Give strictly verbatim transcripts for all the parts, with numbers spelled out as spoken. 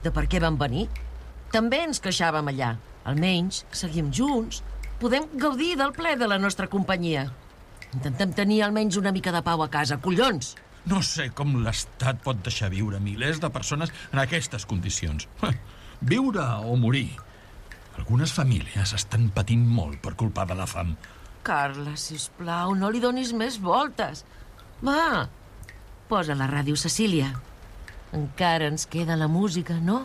de per què van venir. També ens queixàvem allà. Almenys seguim junts. Podem gaudir del ple de la nostra companyia. Intentem tenir almenys una mica de pau a casa, collons! No sé com l'Estat pot deixar viure milers de persones en aquestes condicions. Viure o morir. Algunes famílies estan patint molt per culpa de la fam. Carla, sisplau, no li donis més voltes. Va, posa la ràdio, Cecília. Encara ens queda la música, no?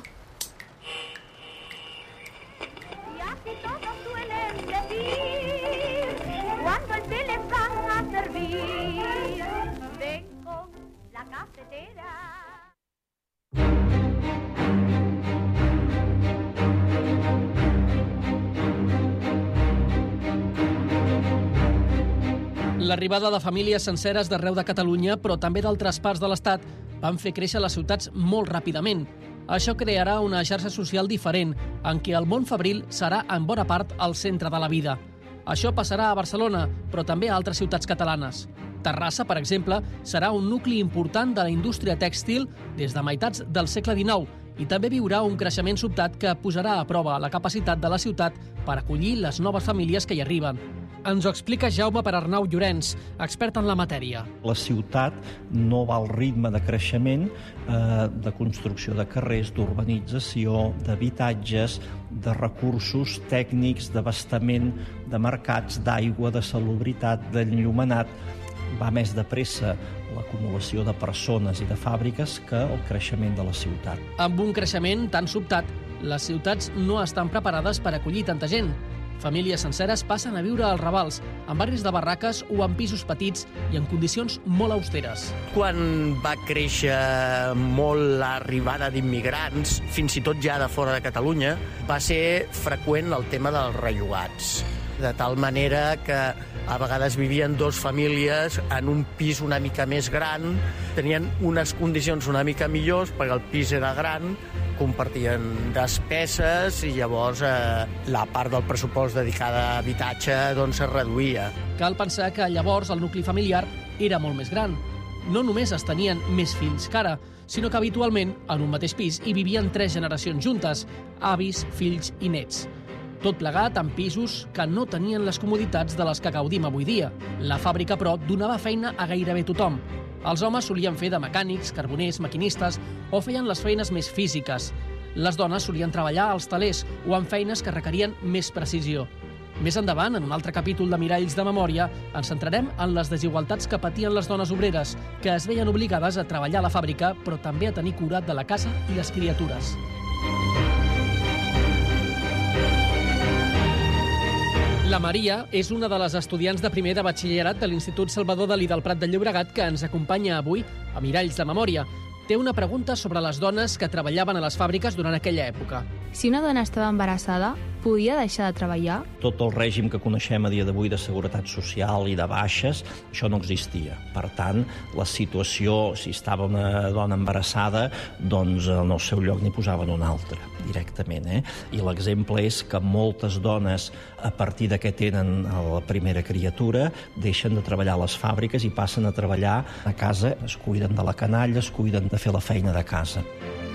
L'arribada de famílies senceres d'arreu de Catalunya, però també d'altres parts de l'Estat, van fer créixer les ciutats molt ràpidament. Això crearà una xarxa social diferent, en què el món fabril serà en bona part el centre de la vida. Això passarà a Barcelona, però també a altres ciutats catalanes. Terrassa, per exemple, serà un nucli important de la indústria tèxtil des de meitats del segle dinou i també viurà un creixement sobtat que posarà a prova la capacitat de la ciutat per acollir les noves famílies que hi arriben. Ens ho explica Jaume Perarnau Llorenç, expert en la matèria. La ciutat no va al ritme de creixement eh, de construcció de carrers, d'urbanització, d'habitatges, de recursos tècnics, d'abastament, de mercats, d'aigua, de salubritat, d'enllumenat. Va més de pressa l'acumulació de persones i de fàbriques que el creixement de la ciutat. Amb un creixement tan sobtat, les ciutats no estan preparades per acollir tanta gent. Famílies senceres passen a viure als Ravals, en barris de barraques o en pisos petits i en condicions molt austeres. Quan va créixer molt l'arribada d'immigrants, fins i tot ja de fora de Catalunya, va ser freqüent el tema dels rellogats. De tal manera que a vegades vivien dos famílies en un pis una mica més gran, tenien unes condicions una mica millors perquè el pis era gran, compartien despeses i llavors eh, la part del pressupost dedicada a habitatge doncs, es reduïa. Cal pensar que llavors el nucli familiar era molt més gran. No només es tenien més fills que ara, sinó que habitualment en un mateix pis hi vivien tres generacions juntes, avis, fills i nets. Tot plegat en pisos que no tenien les comoditats de les que gaudim avui dia. La fàbrica, però, donava feina a gairebé tothom. Els homes solien fer de mecànics, carboners, maquinistes o feien les feines més físiques. Les dones solien treballar als telers o en feines que requerien més precisió. Més endavant, en un altre capítol de Miralls de Memòria, ens centrarem en les desigualtats que patien les dones obreres, que es veien obligades a treballar a la fàbrica, però també a tenir cura de la casa i les criatures. La Maria és una de les estudiants de primer de batxillerat de l'Institut Salvador Dalí del Prat de Llobregat que ens acompanya avui a Miralls de Memòria. Té una pregunta sobre les dones que treballaven a les fàbriques durant aquella època. Si una dona estava embarassada, podia deixar de treballar? Tot el règim que coneixem a dia d'avui de seguretat social i de baixes, això no existia. Per tant, la situació, si estava una dona embarassada, doncs en el seu lloc n'hi posaven una altra, directament. Eh? I l'exemple és que moltes dones, a partir de que tenen la primera criatura, deixen de treballar a les fàbriques i passen a treballar a casa, es cuiden de la canalla, es cuiden de fer la feina de casa.